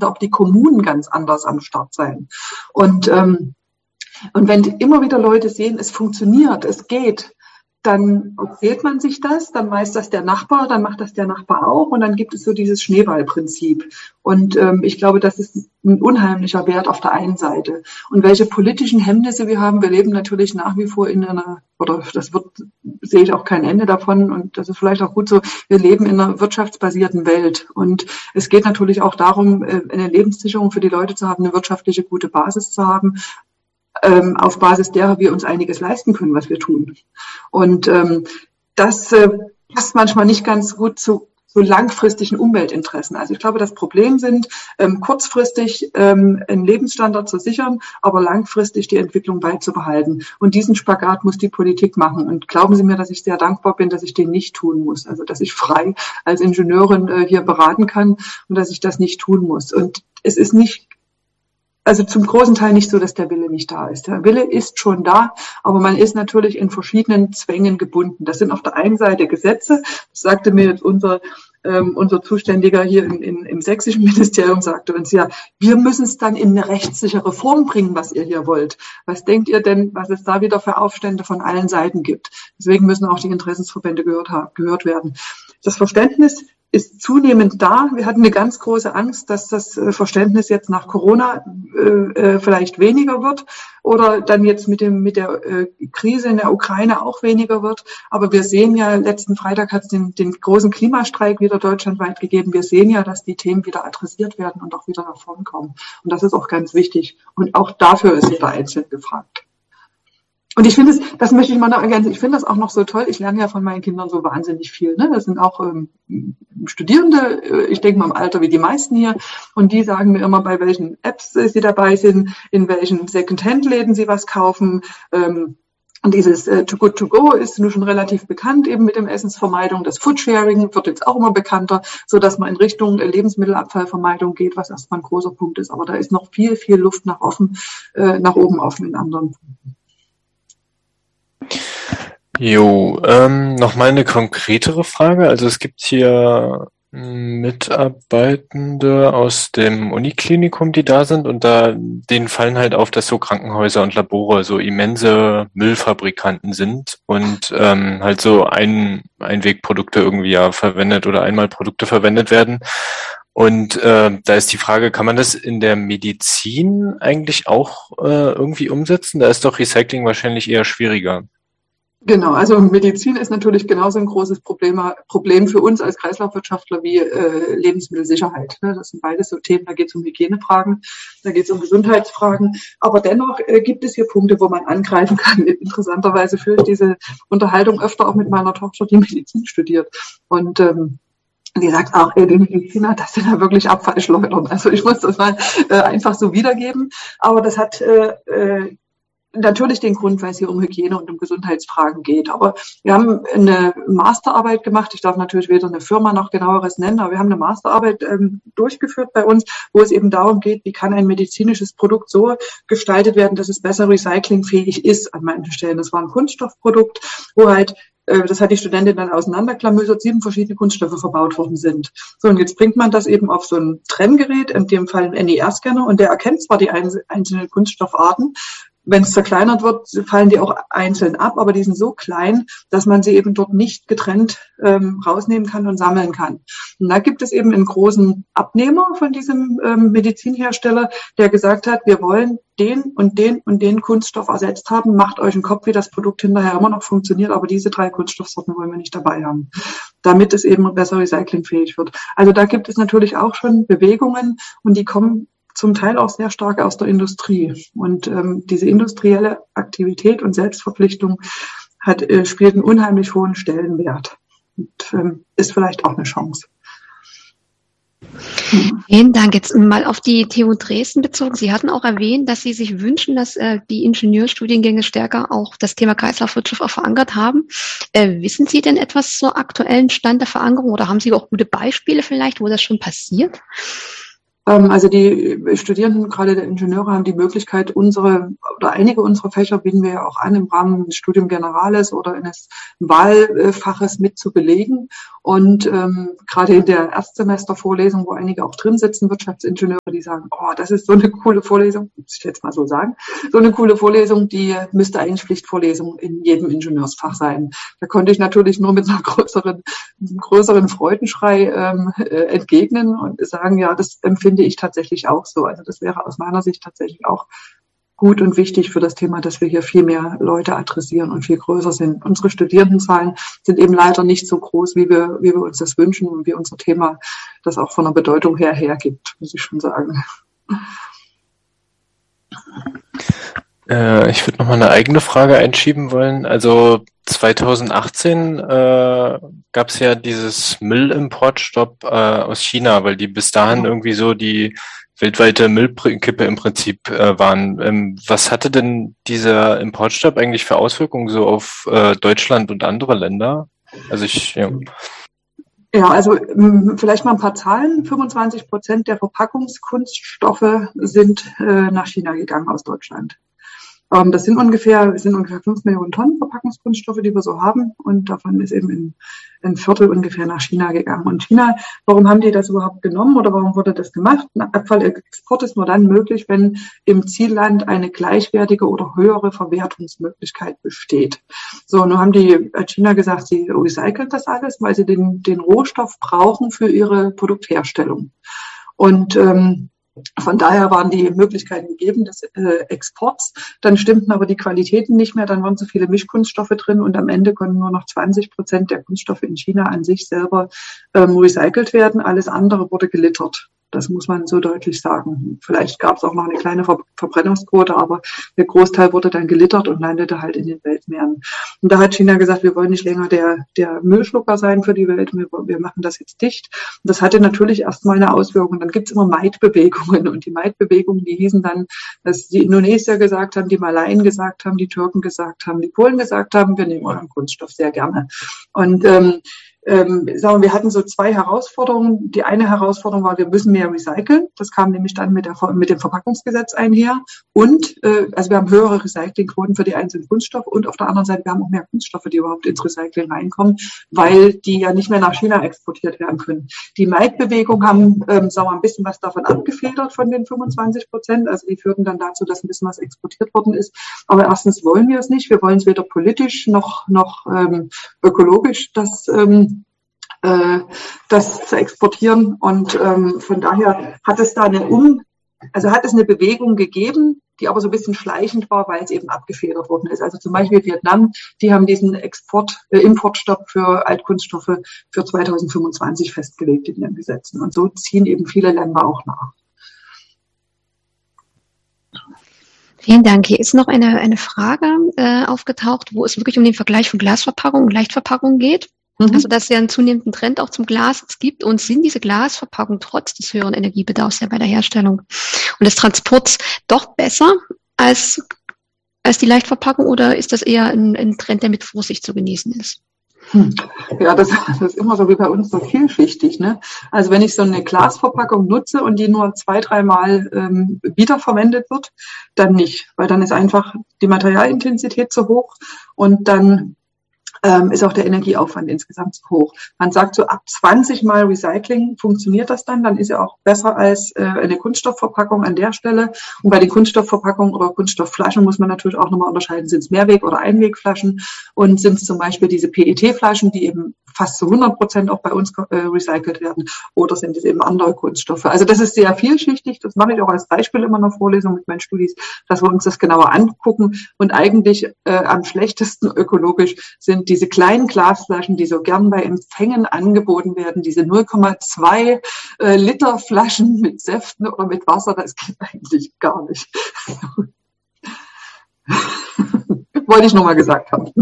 da auch die Kommunen ganz anders am Start sein. Und wenn immer wieder Leute sehen, es funktioniert, es geht, dann erzählt man sich das, dann weiß das der Nachbar, dann macht das der Nachbar auch und dann gibt es so dieses Schneeballprinzip. Und ich glaube, das ist ein unheimlicher Wert auf der einen Seite. Und welche politischen Hemmnisse wir haben, wir leben natürlich nach wie vor sehe ich auch kein Ende davon und das ist vielleicht auch gut so, wir leben in einer wirtschaftsbasierten Welt. Und es geht natürlich auch darum, eine Lebenssicherung für die Leute zu haben, eine wirtschaftliche gute Basis zu haben, auf Basis derer wir uns einiges leisten können, was wir tun. Und das passt manchmal nicht ganz gut zu langfristigen Umweltinteressen. Also ich glaube, das Problem sind, kurzfristig einen Lebensstandard zu sichern, aber langfristig die Entwicklung beizubehalten. Und diesen Spagat muss die Politik machen. Und glauben Sie mir, dass ich sehr dankbar bin, dass ich den nicht tun muss. Also dass ich frei als Ingenieurin hier beraten kann und dass ich das nicht tun muss. Und es ist nicht zum großen Teil nicht so, dass der Wille nicht da ist. Der Wille ist schon da, aber man ist natürlich in verschiedenen Zwängen gebunden. Das sind auf der einen Seite Gesetze, das sagte mir jetzt unser Zuständiger hier im sächsischen Ministerium, sagte uns ja, wir müssen es dann in eine rechtssichere Form bringen, was ihr hier wollt. Was denkt ihr denn, was es da wieder für Aufstände von allen Seiten gibt? Deswegen müssen auch die Interessensverbände gehört werden. Das Verständnis ist zunehmend da. Wir hatten eine ganz große Angst, dass das Verständnis jetzt nach Corona vielleicht weniger wird oder dann jetzt mit der Krise in der Ukraine auch weniger wird. Aber wir sehen ja, letzten Freitag hat es den großen Klimastreik wieder deutschlandweit gegeben. Wir sehen ja, dass die Themen wieder adressiert werden und auch wieder nach vorn kommen. Und das ist auch ganz wichtig. Und auch dafür ist jeder einzeln gefragt. Und ich finde das möchte ich mal noch ergänzen, ich finde das auch noch so toll, ich lerne ja von meinen Kindern so wahnsinnig viel, ne? Das sind auch Studierende, ich denke mal im Alter wie die meisten hier, und die sagen mir immer, bei welchen Apps sie dabei sind, in welchen Second-Hand-Läden sie was kaufen. Und dieses Too Good To Go ist nun schon relativ bekannt, eben mit dem Essensvermeidung. Das Foodsharing wird jetzt auch immer bekannter, so dass man in Richtung Lebensmittelabfallvermeidung geht, was erstmal ein großer Punkt ist. Aber da ist noch viel, viel Luft nach oben offen in anderen Punkten. Nochmal eine konkretere Frage. Also es gibt hier Mitarbeitende aus dem Uniklinikum, die da sind und denen fallen halt auf, dass so Krankenhäuser und Labore so immense Müllfabrikanten sind und halt so Einwegprodukte irgendwie verwendet oder Einmalprodukte verwendet werden. Und da ist die Frage, kann man das in der Medizin eigentlich auch irgendwie umsetzen? Da ist doch Recycling wahrscheinlich eher schwieriger. Genau, also Medizin ist natürlich genauso ein großes Problem für uns als Kreislaufwirtschaftler wie Lebensmittelsicherheit. Das sind beides so Themen, da geht es um Hygienefragen, da geht es um Gesundheitsfragen. Aber dennoch gibt es hier Punkte, wo man angreifen kann. Interessanterweise führe ich diese Unterhaltung öfter auch mit meiner Tochter, die Medizin studiert. Und die sagt auch, die Mediziner, das sind ja wirklich Abfallschleudern. Also ich muss das mal einfach so wiedergeben. Aber das hat natürlich den Grund, weil es hier um Hygiene und um Gesundheitsfragen geht. Aber wir haben eine Masterarbeit gemacht. Ich darf natürlich weder eine Firma noch genaueres nennen, aber wir haben eine Masterarbeit durchgeführt bei uns, wo es eben darum geht, wie kann ein medizinisches Produkt so gestaltet werden, dass es besser recyclingfähig ist an manchen Stellen. Das war ein Kunststoffprodukt, wo halt das hat die Studentin dann auseinanderklamüsert, 7 verschiedene Kunststoffe verbaut worden sind. So, und jetzt bringt man das eben auf so ein Trenngerät, in dem Fall ein NIR-Scanner, und der erkennt zwar die einzelnen Kunststoffarten. Wenn es zerkleinert wird, fallen die auch einzeln ab, aber die sind so klein, dass man sie eben dort nicht getrennt rausnehmen kann und sammeln kann. Und da gibt es eben einen großen Abnehmer von diesem Medizinhersteller, der gesagt hat, wir wollen den und den und den Kunststoff ersetzt haben, macht euch einen Kopf, wie das Produkt hinterher immer noch funktioniert, aber diese 3 Kunststoffsorten wollen wir nicht dabei haben, damit es eben besser recyclingfähig wird. Also da gibt es natürlich auch schon Bewegungen und die kommen zum Teil auch sehr stark aus der Industrie. Und diese industrielle Aktivität und Selbstverpflichtung spielt einen unheimlich hohen Stellenwert und ist vielleicht auch eine Chance. Vielen Dank. Jetzt mal auf die TU Dresden bezogen. Sie hatten auch erwähnt, dass Sie sich wünschen, dass die Ingenieurstudiengänge stärker auch das Thema Kreislaufwirtschaft auch verankert haben. Wissen Sie denn etwas zur aktuellen Stand der Verankerung oder haben Sie auch gute Beispiele vielleicht, wo das schon passiert? Also die Studierenden, gerade der Ingenieure, haben die Möglichkeit, einige unserer Fächer bieten wir ja auch an, im Rahmen des Studium Generales oder eines Wahlfaches mit zu belegen. Und gerade in der Erstsemestervorlesung, wo einige auch drin sitzen, Wirtschaftsingenieure, die sagen, oh, das ist so eine coole Vorlesung, muss ich jetzt mal so sagen, so eine coole Vorlesung, die müsste eigentlich Pflichtvorlesung in jedem Ingenieursfach sein. Da konnte ich natürlich nur mit einem größeren Freudenschrei entgegnen und sagen, ja, das empfinde ich tatsächlich auch so. Also das wäre aus meiner Sicht tatsächlich auch gut und wichtig für das Thema, dass wir hier viel mehr Leute adressieren und viel größer sind. Unsere Studierendenzahlen sind eben leider nicht so groß, wie wir uns das wünschen und wie unser Thema das auch von der Bedeutung her hergibt, muss ich schon sagen. Ich würde noch mal eine eigene Frage einschieben wollen. Also 2018 gab es ja dieses Müllimportstopp aus China, weil die bis dahin irgendwie so die weltweite Müllkippe im Prinzip waren. Was hatte denn dieser Importstopp eigentlich für Auswirkungen so auf Deutschland und andere Länder? Also Ja, also vielleicht mal ein paar Zahlen. 25% der Verpackungskunststoffe sind nach China gegangen aus Deutschland. Das sind ungefähr 5 Millionen Tonnen Verpackungskunststoffe, die wir so haben. Und davon ist eben ein Viertel ungefähr nach China gegangen. Und China, warum haben die das überhaupt genommen oder warum wurde das gemacht? Abfallexport ist nur dann möglich, wenn im Zielland eine gleichwertige oder höhere Verwertungsmöglichkeit besteht. So, nun haben die China gesagt, sie recyceln das alles, weil sie den Rohstoff brauchen für ihre Produktherstellung. Und von daher waren die Möglichkeiten gegeben des Exports. Dann stimmten aber die Qualitäten nicht mehr. Dann waren zu viele Mischkunststoffe drin und am Ende konnten nur noch 20% der Kunststoffe in China an sich selber recycelt werden. Alles andere wurde gelittert. Das muss man so deutlich sagen. Vielleicht gab es auch noch eine kleine Verbrennungsquote, aber der Großteil wurde dann gelittert und landete halt in den Weltmeeren. Und da hat China gesagt, wir wollen nicht länger der Müllschlucker sein für die Welt, wir machen das jetzt dicht. Und das hatte natürlich erstmal eine Auswirkung. Dann gibt es immer Meidbewegungen und die Meidbewegungen, die hießen dann, dass die Indonesier gesagt haben, die Malayen gesagt haben, die Türken gesagt haben, die Polen gesagt haben, wir nehmen euren Kunststoff sehr gerne. Und wir hatten so zwei Herausforderungen. Die eine Herausforderung war, wir müssen mehr recyceln. Das kam nämlich dann mit dem Verpackungsgesetz einher. Und also wir haben höhere Recyclingquoten für die einzelnen Kunststoffe und auf der anderen Seite, wir haben auch mehr Kunststoffe, die überhaupt ins Recycling reinkommen, weil die ja nicht mehr nach China exportiert werden können. Die Meidbewegung haben ein bisschen was davon abgefedert von den 25%. Also die führten dann dazu, dass ein bisschen was exportiert worden ist. Aber erstens wollen wir es nicht. Wir wollen es weder politisch noch ökologisch, das zu exportieren. Und von daher hat es da eine Bewegung gegeben, die aber so ein bisschen schleichend war, weil es eben abgefedert worden ist. Also zum Beispiel Vietnam, die haben diesen Importstopp für Altkunststoffe für 2025 festgelegt in ihren Gesetzen. Und so ziehen eben viele Länder auch nach. Vielen Dank. Hier ist noch eine Frage aufgetaucht, wo es wirklich um den Vergleich von Glasverpackung und Leichtverpackung geht. Also, dass es ja einen zunehmenden Trend auch zum Glas jetzt gibt. Und sind diese Glasverpackungen trotz des höheren Energiebedarfs ja bei der Herstellung und des Transports doch besser als die Leichtverpackung oder ist das eher ein Trend, der mit Vorsicht zu genießen ist? Ja, das ist immer so wie bei uns so vielschichtig, ne? Also wenn ich so eine Glasverpackung nutze und die nur 2-3 Mal wiederverwendet wird, dann nicht, weil dann ist einfach die Materialintensität zu hoch und dann ist auch der Energieaufwand insgesamt zu hoch. Man sagt so, ab 20 Mal Recycling funktioniert das dann ist ja auch besser als eine Kunststoffverpackung an der Stelle. Und bei den Kunststoffverpackungen oder Kunststoffflaschen muss man natürlich auch nochmal unterscheiden, sind es Mehrweg- oder Einwegflaschen und sind es zum Beispiel diese PET-Flaschen, die eben fast zu 100% auch bei uns recycelt werden oder sind es eben andere Kunststoffe. Also das ist sehr vielschichtig, das mache ich auch als Beispiel immer in der Vorlesung mit meinen Studis, dass wir uns das genauer angucken und eigentlich am schlechtesten ökologisch sind diese kleinen Glasflaschen, die so gern bei Empfängen angeboten werden, diese 0,2 Liter Flaschen mit Säften oder mit Wasser, das geht eigentlich gar nicht. Wollte ich nur mal gesagt haben.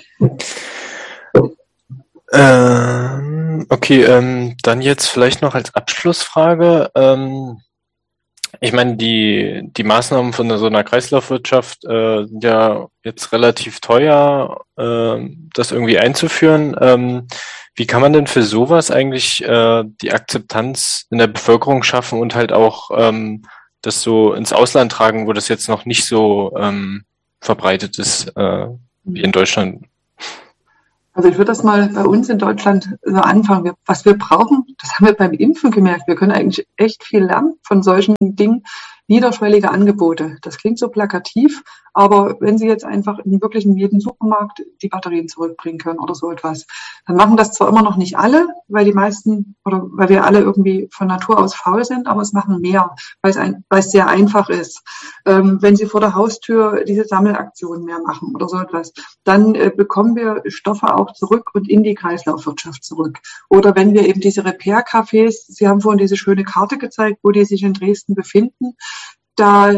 Okay, dann jetzt vielleicht noch als Abschlussfrage. Ich meine, die Maßnahmen von so einer Kreislaufwirtschaft sind ja jetzt relativ teuer, das irgendwie einzuführen. Wie kann man denn für sowas eigentlich die Akzeptanz in der Bevölkerung schaffen und halt auch das so ins Ausland tragen, wo das jetzt noch nicht so verbreitet ist wie in Deutschland? Also ich würde das mal bei uns in Deutschland so anfangen. Was wir brauchen, das haben wir beim Impfen gemerkt. Wir können eigentlich echt viel lernen von solchen Dingen. Niederschwellige Angebote. Das klingt so plakativ, aber wenn Sie jetzt einfach wirklich in jedem Supermarkt die Batterien zurückbringen können oder so etwas, dann machen das zwar immer noch nicht alle, weil die meisten oder weil wir alle irgendwie von Natur aus faul sind, aber es machen mehr, weil es sehr einfach ist. Wenn Sie vor der Haustür diese Sammelaktionen mehr machen oder so etwas, dann bekommen wir Stoffe auch zurück und in die Kreislaufwirtschaft zurück. Oder wenn wir eben diese Repair-Cafés, Sie haben vorhin diese schöne Karte gezeigt, wo die sich in Dresden befinden, da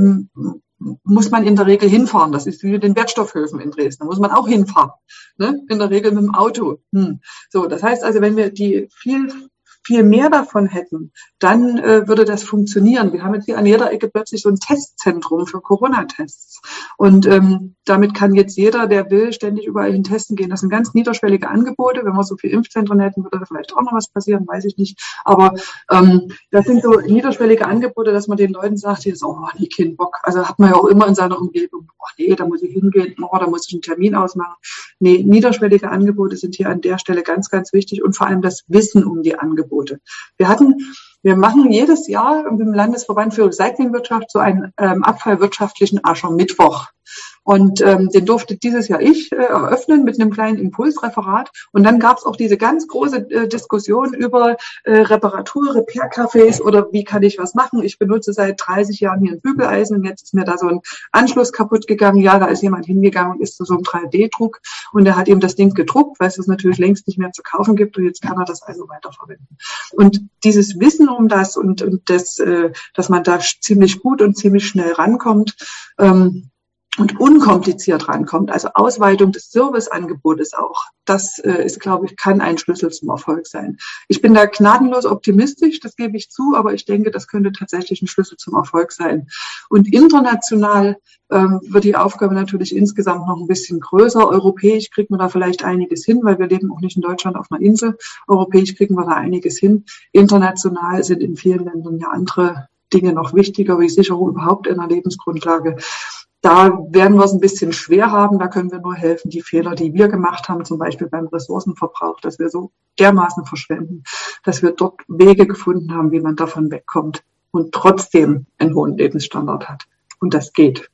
muss man in der Regel hinfahren. Das ist wie mit den Wertstoffhöfen in Dresden. Da muss man auch hinfahren. Ne? In der Regel mit dem Auto. So, das heißt also, wenn wir die viel mehr davon hätten, dann würde das funktionieren. Wir haben jetzt hier an jeder Ecke plötzlich so ein Testzentrum für Corona-Tests. Und damit kann jetzt jeder, der will, ständig überall hin testen gehen. Das sind ganz niederschwellige Angebote. Wenn wir so viele Impfzentren hätten, würde da vielleicht auch noch was passieren, weiß ich nicht. Aber das sind so niederschwellige Angebote, dass man den Leuten sagt, jetzt, oh, nee, kein Bock. Also hat man ja auch immer in seiner Umgebung, oh nee, da muss ich hingehen, oh, da muss ich einen Termin ausmachen. Nee, niederschwellige Angebote sind hier an der Stelle ganz, ganz wichtig und vor allem das Wissen um die Angebote. Wir machen jedes Jahr im Landesverband für Recyclingwirtschaft so einen abfallwirtschaftlichen Aschermittwoch. Und den durfte dieses Jahr ich eröffnen mit einem kleinen Impulsreferat. Und dann gab es auch diese ganz große Diskussion über Reparatur, Repair-Cafés oder wie kann ich was machen. Ich benutze seit 30 Jahren hier ein Bügeleisen und jetzt ist mir da so ein Anschluss kaputt gegangen. Ja, da ist jemand hingegangen und ist zu so einem 3D-Druck und der hat ihm das Ding gedruckt, weil es das natürlich längst nicht mehr zu kaufen gibt und jetzt kann er das also weiterverwenden. Und dieses Wissen um das und das, dass man da ziemlich gut und ziemlich schnell rankommt, und unkompliziert rankommt, also Ausweitung des Serviceangebotes auch. Das ist, glaube ich, kann ein Schlüssel zum Erfolg sein. Ich bin da gnadenlos optimistisch, das gebe ich zu, aber ich denke, das könnte tatsächlich ein Schlüssel zum Erfolg sein. Und international wird die Aufgabe natürlich insgesamt noch ein bisschen größer. Europäisch kriegt man da vielleicht einiges hin, weil wir leben auch nicht in Deutschland auf einer Insel. Europäisch kriegen wir da einiges hin. International sind in vielen Ländern ja andere Dinge noch wichtiger, wie Sicherung überhaupt einer Lebensgrundlage. Da werden wir es ein bisschen schwer haben. Da können wir nur helfen, die Fehler, die wir gemacht haben, zum Beispiel beim Ressourcenverbrauch, dass wir so dermaßen verschwenden, dass wir dort Wege gefunden haben, wie man davon wegkommt und trotzdem einen hohen Lebensstandard hat. Und das geht.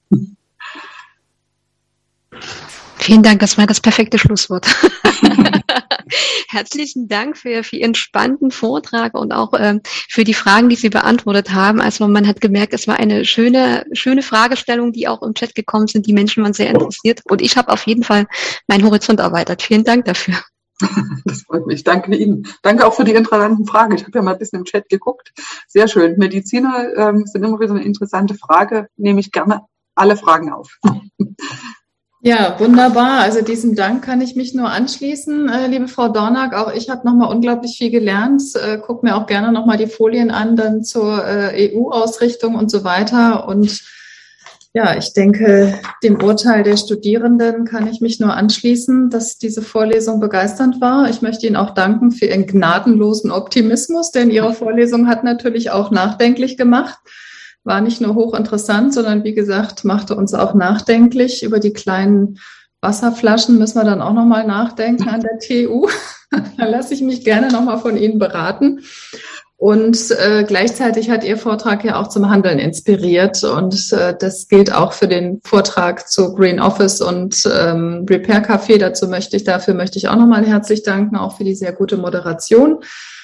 Vielen Dank, das war das perfekte Schlusswort. Herzlichen Dank für Ihren spannenden Vortrag und auch für die Fragen, die Sie beantwortet haben. Also man hat gemerkt, es war eine schöne Fragestellung, die auch im Chat gekommen sind. Die Menschen waren sehr interessiert und ich habe auf jeden Fall meinen Horizont erweitert. Vielen Dank dafür. Das freut mich. Danke Ihnen. Danke auch für die interessanten Fragen. Ich habe ja mal ein bisschen im Chat geguckt. Sehr schön. Mediziner sind immer wieder eine interessante Frage. Nehme ich gerne alle Fragen auf. Ja, wunderbar. Also diesem Dank kann ich mich nur anschließen, liebe Frau Dornak. Auch ich habe nochmal unglaublich viel gelernt. Guck mir auch gerne nochmal die Folien an, dann zur EU-Ausrichtung und so weiter. Und ja, ich denke, dem Urteil der Studierenden kann ich mich nur anschließen, dass diese Vorlesung begeisternd war. Ich möchte Ihnen auch danken für Ihren gnadenlosen Optimismus, denn Ihre Vorlesung hat natürlich auch nachdenklich gemacht. War nicht nur hochinteressant, sondern wie gesagt, machte uns auch nachdenklich. Über die kleinen Wasserflaschen müssen wir dann auch nochmal nachdenken an der TU. Da lasse ich mich gerne nochmal von Ihnen beraten. Und gleichzeitig hat Ihr Vortrag ja auch zum Handeln inspiriert. Und das gilt auch für den Vortrag zu Green Office und Repair Café. Dafür möchte ich auch nochmal herzlich danken, auch für die sehr gute Moderation.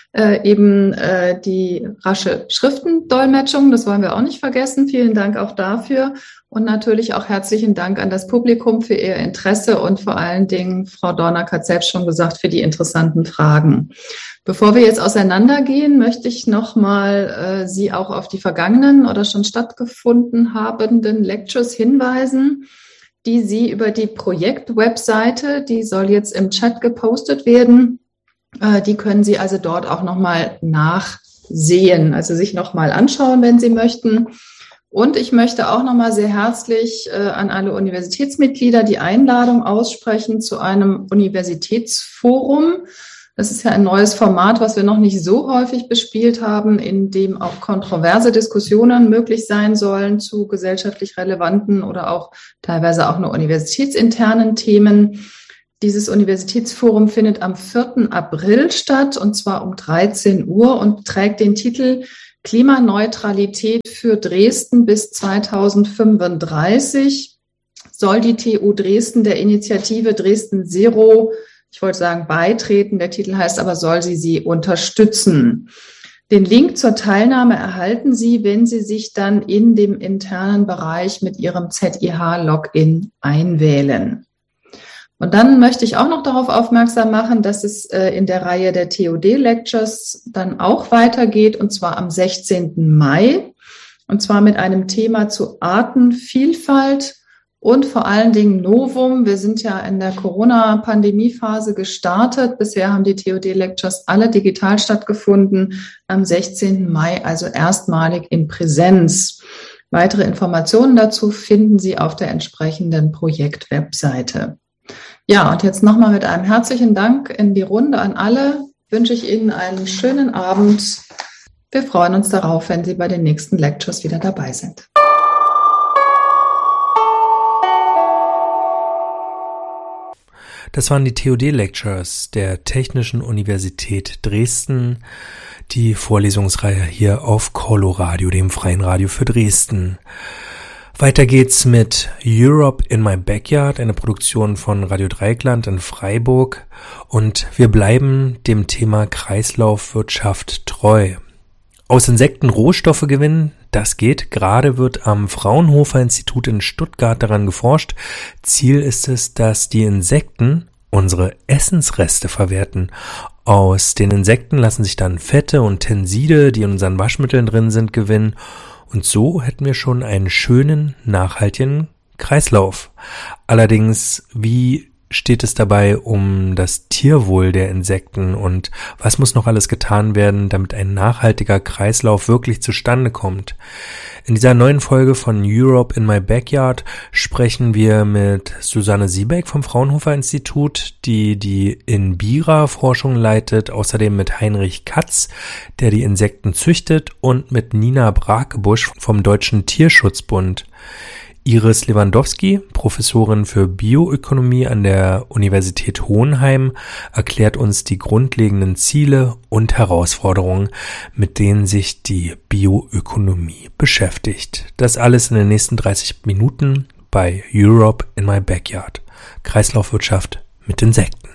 Die rasche Schriftendolmetschung, das wollen wir auch nicht vergessen. Vielen Dank auch dafür und natürlich auch herzlichen Dank an das Publikum für Ihr Interesse und vor allen Dingen, Frau Dornak hat selbst schon gesagt, für die interessanten Fragen. Bevor wir jetzt auseinandergehen, möchte ich nochmal Sie auch auf die vergangenen oder schon stattgefunden habenden Lectures hinweisen, die Sie über die Projektwebseite, die soll jetzt im Chat gepostet werden. Die können Sie also dort auch nochmal nachsehen, also sich nochmal anschauen, wenn Sie möchten. Und ich möchte auch nochmal sehr herzlich an alle Universitätsmitglieder die Einladung aussprechen zu einem Universitätsforum. Das ist ja ein neues Format, was wir noch nicht so häufig bespielt haben, in dem auch kontroverse Diskussionen möglich sein sollen zu gesellschaftlich relevanten oder auch teilweise auch nur universitätsinternen Themen. Dieses Universitätsforum findet am 4. April statt, und zwar um 13 Uhr und trägt den Titel Klimaneutralität für Dresden bis 2035. Soll die TU Dresden der Initiative Dresden Zero, ich wollte sagen beitreten, der Titel heißt aber, soll sie unterstützen. Den Link zur Teilnahme erhalten Sie, wenn Sie sich dann in dem internen Bereich mit Ihrem ZIH-Login einwählen. Und dann möchte ich auch noch darauf aufmerksam machen, dass es in der Reihe der TOD-Lectures dann auch weitergeht, und zwar am 16. Mai, und zwar mit einem Thema zu Artenvielfalt und vor allen Dingen Novum. Wir sind ja in der Corona-Pandemie-Phase gestartet. Bisher haben die TOD-Lectures alle digital stattgefunden, am 16. Mai also erstmalig in Präsenz. Weitere Informationen dazu finden Sie auf der entsprechenden Projekt-Webseite. Ja, und jetzt nochmal mit einem herzlichen Dank in die Runde an alle. Wünsche ich Ihnen einen schönen Abend. Wir freuen uns darauf, wenn Sie bei den nächsten Lectures wieder dabei sind. Das waren die TOD-Lectures der Technischen Universität Dresden, die Vorlesungsreihe hier auf Coloradio, dem freien Radio für Dresden. Weiter geht's mit Europe in my Backyard, eine Produktion von Radio Dreieckland in Freiburg, und wir bleiben dem Thema Kreislaufwirtschaft treu. Aus Insekten Rohstoffe gewinnen, das geht. Gerade wird am Fraunhofer Institut in Stuttgart daran geforscht. Ziel ist es, dass die Insekten unsere Essensreste verwerten. Aus den Insekten lassen sich dann Fette und Tenside, die in unseren Waschmitteln drin sind, gewinnen. Und so hätten wir schon einen schönen, nachhaltigen Kreislauf. Allerdings, wie steht es dabei um das Tierwohl der Insekten und was muss noch alles getan werden, damit ein nachhaltiger Kreislauf wirklich zustande kommt? In dieser neuen Folge von Europe in my Backyard sprechen wir mit Susanne Siebeck vom Fraunhofer Institut, die INBIRA-Forschung leitet, außerdem mit Heinrich Katz, der die Insekten züchtet, und mit Nina Brakebusch vom Deutschen Tierschutzbund. Iris Lewandowski, Professorin für Bioökonomie an der Universität Hohenheim, erklärt uns die grundlegenden Ziele und Herausforderungen, mit denen sich die Bioökonomie beschäftigt. Das alles in den nächsten 30 Minuten bei Europe in my Backyard. Kreislaufwirtschaft mit Insekten.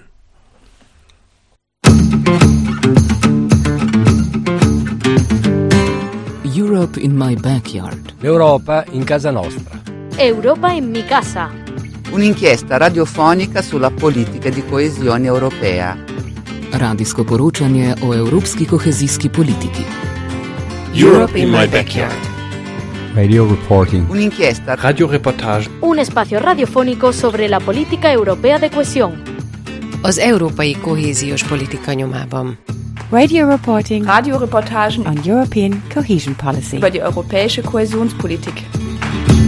Europe in my Backyard. L'Europa in casa nostra. Europa in mi casa. Un'inchiesta radiofonica sulla politica di coesione europea. Radijsko poročanje o evropski kohezijski politiki. Europe in my backyard. Radio reporting. Un'inchiesta. Radioreportage. Un espacio radiofónico sobre la política europea de cohesión. Az európai kohéziós politika nyomában. Radio reporting. Radioreportagen on European cohesion policy. Über die europäische Kohäsionspolitik.